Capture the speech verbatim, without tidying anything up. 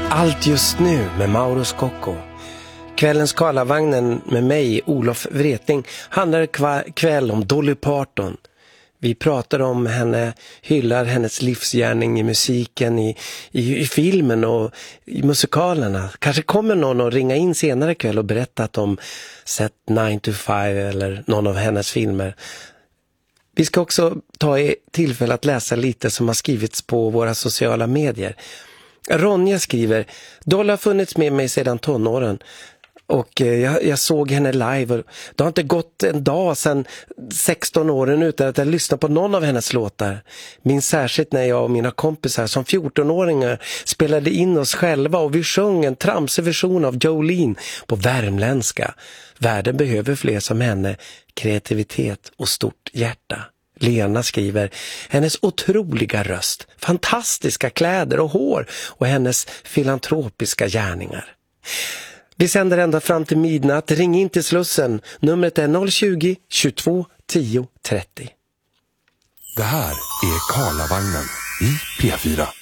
Allt just nu med Mauro Scocco. Kvällens Karlavagnen med mig, Olof Wreting, handlar kväll om Dolly Parton. Vi pratar om henne, hyllar hennes livsgärning i musiken, i, i, i filmen och i musikalerna. Kanske kommer någon att ringa in senare kväll och berätta att de sett nine to five eller någon av hennes filmer. Vi ska också ta i tillfälle att läsa lite som har skrivits på våra sociala medier. Ronja skriver: Dolly har funnits med mig sedan tonåren. Och jag, jag såg henne live och det har inte gått en dag sedan sexton åren utan att jag lyssnade på någon av hennes låtar. Minns särskilt när jag och mina kompisar som fjortonåringar spelade in oss själva och vi sjöng en tramsig version av Jolene på värmländska. Världen behöver fler som henne, kreativitet och stort hjärta. Lena skriver: hennes otroliga röst, fantastiska kläder och hår och hennes filantropiska gärningar. Vi sänder ända fram till midnatt. Ring in till Slussen. Numret är noll tjugo, tjugotvå, tio, trettio. Det här är Karlavagnen i P fyra.